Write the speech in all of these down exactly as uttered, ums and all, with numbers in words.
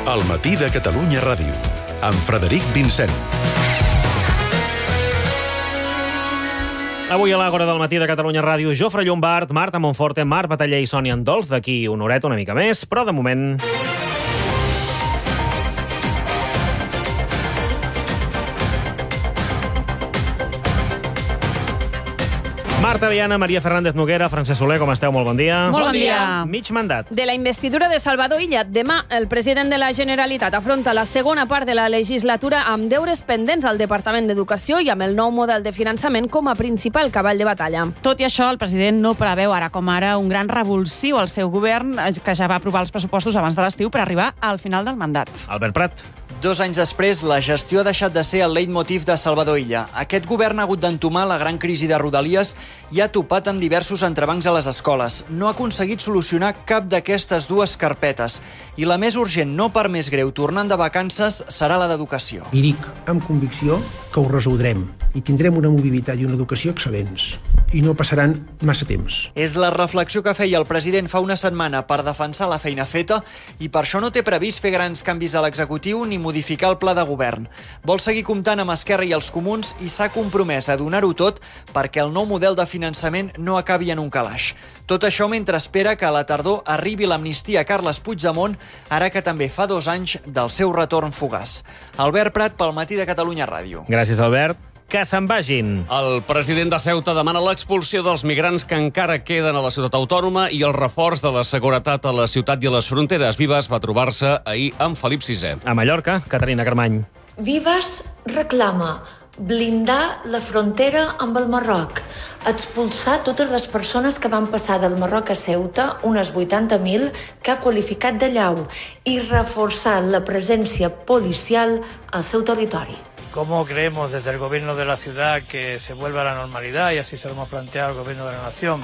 El matí de Catalunya Ràdio, amb Frederic Vincent. Avui a l'Àgora del matí de Catalunya Ràdio, Jofre Llombart, Marta Monforte, Marc Bataller i Sònia Andolf. D'aquí una horeta una mica més, però de moment... Marta Viana, Maria Fernández Noguera, Francesc Soler, com esteu? Molt bon dia. Molt bon dia. Mig mandat. De la investidura de Salvador Illa, demà el president de la Generalitat afronta la segona part de la legislatura amb deures pendents al Departament d'Educació i amb el nou model de finançament com a principal cavall de batalla. Tot i això, el president no preveu ara com ara un gran revulsiu al seu govern, que ja va aprovar els pressupostos abans de l'estiu per arribar al final del mandat. Albert Prat. Dos anys després, la gestió ha deixat de ser el leitmotiv de Salvador Illa. Aquest govern ha hagut d'entomar la gran crisi de Rodalies i ha topat amb diversos entrebancs a les escoles. No ha aconseguit solucionar cap d'aquestes dues carpetes. I la més urgent, no per més greu, tornant de vacances, serà la d'educació. I dic amb convicció que ho resoldrem i tindrem una mobilitat i una educació excel·lents. I no passaran massa temps. És la reflexió que feia el president fa una setmana per defensar la feina feta i per això no té previst fer grans canvis a l'executiu ni modificar el pla de govern. Vol seguir comptant amb Esquerra i els comuns i s'ha compromès a donar-ho tot perquè el nou model de finançament no acabi en un calaix. Tot això mentre espera que a la tardor arribi l'amnistia a Carles Puigdemont, ara que també fa dos anys del seu retorn fugaç. Albert Prat, pel Matí de Catalunya Ràdio. Gràcies, Albert. Que se'n vagin. El president de Ceuta demana l'expulsió dels migrants que encara queden a la ciutat autònoma i el reforç de la seguretat a la ciutat i a les fronteres. Vives va trobar-se ahir amb Felip sisè. A Mallorca, Caterina Carmany. Vives reclama blindar la frontera amb el Marroc, expulsar totes les persones que van passar del Marroc a Ceuta, unes vuitanta mil, que ha qualificat de llau, i reforçar la presència policial al seu territori. ¿Cómo creemos desde el gobierno de la ciudad que se vuelva a la normalidad? Y así se lo hemos planteado al gobierno de la nación.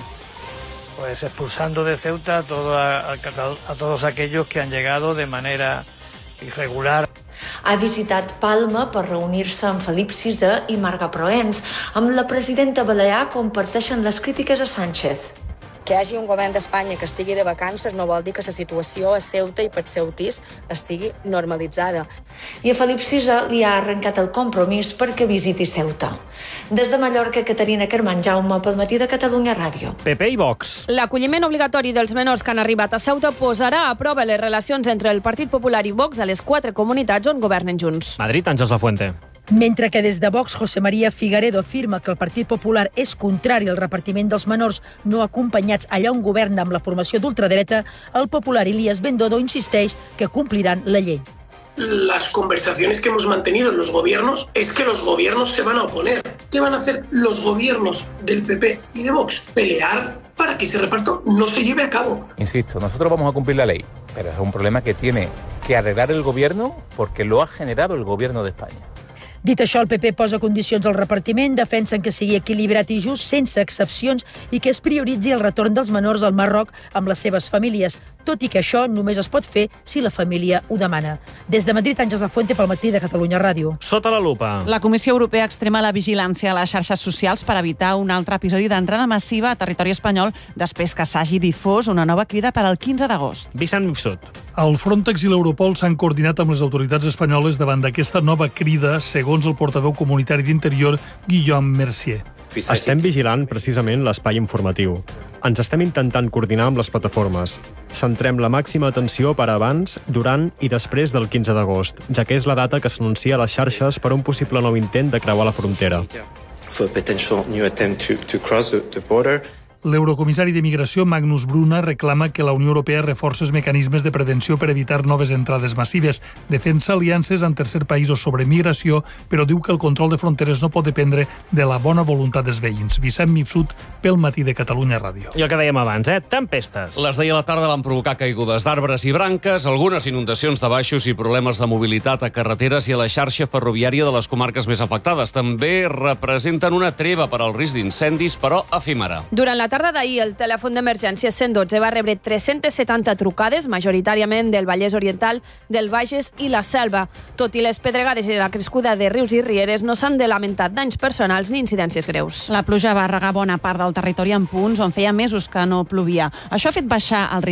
Pues expulsando de Ceuta a, todo, a, a todos aquellos que han llegado de manera irregular. Ha visitat Palma per reunir-se amb Felip sisè i Marga Proens. Amb la presidenta balear comparteixen les crítiques a Sánchez. Que hi hagi un govern d'Espanya que estigui de vacances no vol dir que la situació a Ceuta i per ceutís estigui normalitzada. I a Felip sisè li ha arrencat el compromís perquè visiti Ceuta. Des de Mallorca, Caterina Carmany, Jaume, pel Matí de Catalunya Ràdio. P P i Vox. L'acolliment obligatori dels menors que han arribat a Ceuta posarà a prova les relacions entre el Partit Popular i Vox a les quatre comunitats on governen junts. Madrid, Àngels Lafuente. Mentre que des de Vox, José María Figaredo afirma que el Partit Popular és contrari al repartiment dels menors no acompanyats allà on governa amb la formació d'ultradreta, el popular Elías Bendodo insisteix que compliran la llei. Las conversaciones que hemos mantenido en los gobiernos es que los gobiernos se van a oponer. ¿Qué van a hacer los gobiernos del P P y de Vox? Pelear para que ese reparto no se lleve a cabo. Insisto, nosotros vamos a cumplir la ley, pero es un problema que tiene que arreglar el gobierno porque lo ha generado el gobierno de España. Dit això, el P P posa condicions al repartiment, defensen que sigui equilibrat i just, sense excepcions, i que es prioritzi el retorn dels menors al Marroc amb les seves famílies, tot i que això només es pot fer si la família ho demana. Des de Madrid, Àngels Lafuente, pel Matí de Catalunya Ràdio. Sota la lupa. La Comissió Europea extrema la vigilància a les xarxes socials per evitar un altre episodi d'entrada massiva a territori espanyol després que s'hagi difós una nova crida per al quinze d'agost. Vicent Mifsud. El Frontex i l'Europol s'han coordinat amb les autoritats espanyoles davant d'aquesta nova crida, segons el portaveu comunitari d'Interior, Guillaume Mercier. Estem vigilant precisament l'espai informatiu. Ens estem intentant coordinar amb les plataformes. Centrem la màxima atenció per abans, durant i després del quinze d'agost, ja que és la data que s'anuncia a les xarxes per a un possible nou intent de creuar la frontera. L'eurocomissari de Migració, Magnus Bruna, reclama que la Unió Europea reforci els mecanismes de prevenció per evitar noves entrades massives, defensa aliances en tercer països sobre migració, però diu que el control de fronteres no pot dependre de la bona voluntat dels veïns. Vicent Mifsud, pel Matí de Catalunya Ràdio. I el que dèiem abans, eh? Tempestes. Les d'ahir a la tarda van provocar caigudes d'arbres i branques, algunes inundacions de baixos i problemes de mobilitat a carreteres i a la xarxa ferroviària de les comarques més afectades. També representen una treva per al risc d'incendis, però efímera. Durant la tarda d'ahir, el telèfon d'emergència cent dotze va rebre tres-centes setanta trucades, majoritàriament del Vallès Oriental, del Bages i la Selva. Tot i les pedregades i la crescuda de rius i rieres, no s'han de lamentar danys personals ni incidències greus. La pluja va regar bona part del territori en punts on feia mesos que no plovia. Això ha fet baixar el risc